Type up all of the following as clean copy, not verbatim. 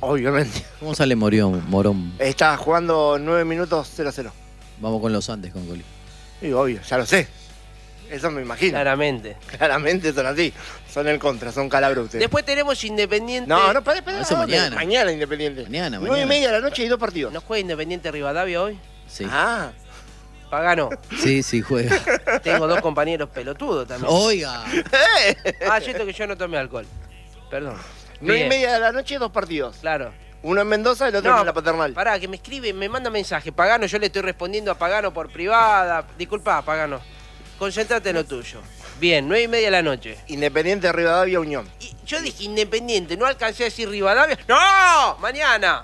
Obviamente. ¿Cómo sale Morón? Está jugando 9 minutos 0-0. Vamos con los Andes, con Coli. Y obvio, ya lo sé. Eso me imagino. Claramente. Claramente son así. Son el contra, son calabros ustedes. Después tenemos Independiente. No, pará. Eso mañana. Mañana Independiente. Mañana. 9:30 de la noche y 2 partidos. ¿No juega Independiente Rivadavia hoy? Sí. Ah. Pagano. Sí, juega. Tengo 2 compañeros pelotudos también. Oiga. Cierto que yo no tomé alcohol. Perdón. 9:30 de la noche, 2 partidos. Claro. Uno en Mendoza y el otro en la Paternal. Pará, que me escribe, me manda mensaje. Pagano, yo le estoy respondiendo a Pagano por privada. Disculpa, Pagano. Concéntrate en lo tuyo. Bien, 9:30 de la noche. Independiente Rivadavia Unión. Y yo dije Independiente, no alcancé a decir Rivadavia. ¡No! Mañana.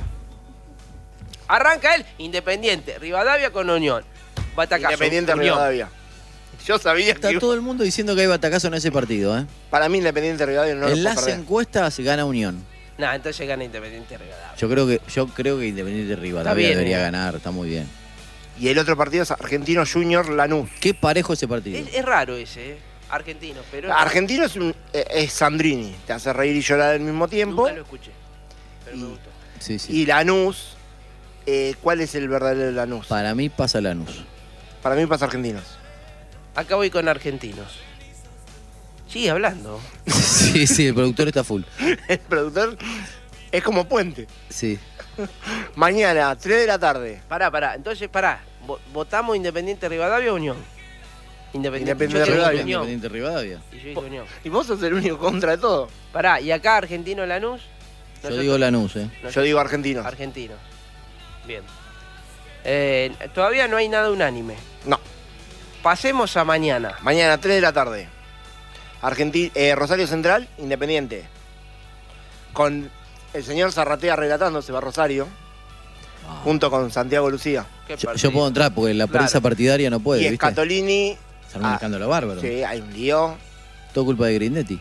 Arranca él, Independiente, Rivadavia con Unión. Batacazo. Independiente Unión. Rivadavia. Yo sabía Está que... todo el mundo diciendo que hay batacazo en ese partido, ¿eh? Para mí Independiente Rivadavia no lo En puedo las perder. encuestas gana Unión. Nah, entonces gana Independiente Rivadavia. Yo creo que Independiente Rivadavia Está bien, debería ganar, está muy bien. Y el otro partido es Argentino Junior Lanús. Qué parejo ese partido. Es raro ese, argentino, pero... Argentino es Sandrini, te hace reír y llorar al mismo tiempo. Nunca lo escuché, pero me gustó. Sí. Y Lanús, ¿cuál es el verdadero Lanús? Para mí pasa Lanús. Para mí pasa Argentinos. Acá voy con argentinos. Sigue hablando. Sí, el productor está full. El productor es como Puente. Sí. Mañana, 3 de la tarde. Pará. Entonces, ¿votamos Independiente Rivadavia o Unión? Independiente Yo dije Rivadavia. Unión. Independiente Rivadavia. Y yo dije Unión. Y vos sos el único contra de todo. Pará, ¿y acá Argentino Lanús? Yo digo Lanús, ¿eh? Yo digo Argentinos. Argentino. Bien. Todavía no hay nada unánime. No. Pasemos a mañana. Mañana, 3 de la tarde. Rosario Central, Independiente. Con el señor Zarratea relatando, se va a Rosario. Junto con Santiago Lucía. Yo puedo entrar porque la prensa partidaria no puede, Y ¿viste? Scatolini. Se armó un escándalo bárbaro. Sí, hay un lío. Todo culpa de Grindetti.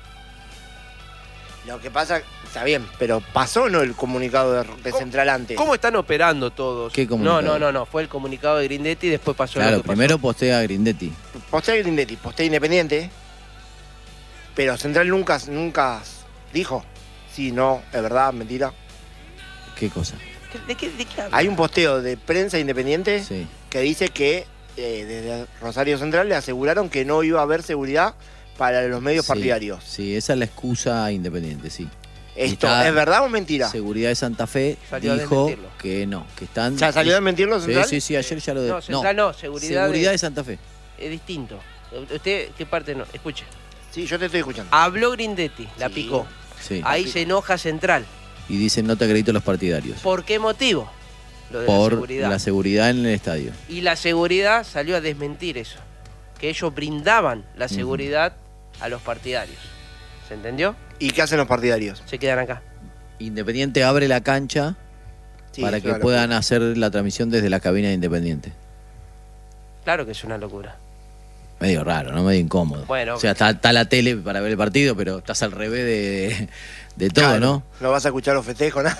Lo que pasa, está bien, pero pasó o no el comunicado de Central antes. ¿Cómo están operando todos? ¿Qué comunicado? No. Fue el comunicado de Grindetti y después pasó Claro, lo que pasó. primero postea a Grindetti. Postea Grindetti, postea Independiente. Pero Central nunca dijo. Sí, no, es verdad, mentira. ¿Qué cosa? ¿De qué habla? Hay un posteo de prensa Independiente Sí. que dice que desde Rosario Central le aseguraron que no iba a haber seguridad para los medios Sí, partidarios. Sí, esa es la excusa independiente, sí. ¿Esto Está- es verdad o mentira? Seguridad de Santa Fe Salió a dijo desmentirlo. que no, que están... ¿Ya salió a desmentirlo Central? Sí, ayer ya lo No, Central no, seguridad de Santa Fe. Es distinto. ¿Usted qué parte no? Escuche. Sí, yo te estoy escuchando. Habló Grindetti, la Sí. picó. Sí. Ahí se enoja Central. Y dicen no te acredito los partidarios. ¿Por qué motivo? Lo de la Por seguridad. la seguridad en el estadio. Y la seguridad salió a desmentir eso. Que ellos brindaban la seguridad a los partidarios. ¿Se entendió? ¿Y qué hacen los partidarios? Se quedan acá. Independiente abre la cancha Sí, para es que una puedan locura. hacer la transmisión desde la cabina de Independiente. Claro que es una locura. Medio raro, ¿no? Medio incómodo. Bueno. O sea, está la tele para ver el partido, pero estás al revés de todo, Claro, ¿no? No vas a escuchar los festejos, nada.